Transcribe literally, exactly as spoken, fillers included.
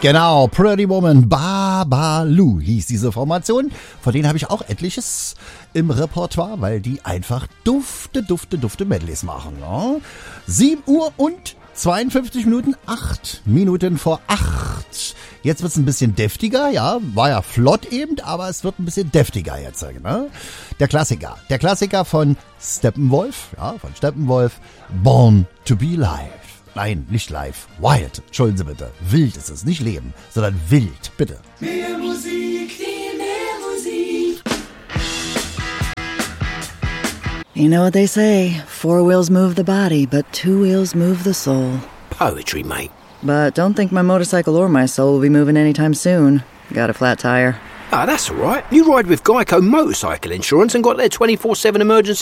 Genau, Pretty Woman, Babalu hieß diese Formation. Von denen habe ich auch etliches im Repertoire, weil die einfach dufte, dufte, dufte Medleys machen. Ne? sieben Uhr und zweiundfünfzig Minuten, acht Minuten vor acht. Jetzt wird's ein bisschen deftiger, ja, war ja flott eben, aber es wird ein bisschen deftiger jetzt. Ne? Der Klassiker, der Klassiker von Steppenwolf, ja, von Steppenwolf, Born to be Live. Nein, nicht live, wild, entschuldigen Sie bitte, wild ist es, nicht Leben, sondern wild, bitte. Mehr Musik, viel mehr Musik. You know what they say, four wheels move the body, but two wheels move the soul. Poetry, mate. But don't think my motorcycle or my soul will be moving anytime soon. Got a flat tire. Ah, that's all right. You ride with Geico Motorcycle Insurance and got their twenty-four seven emergency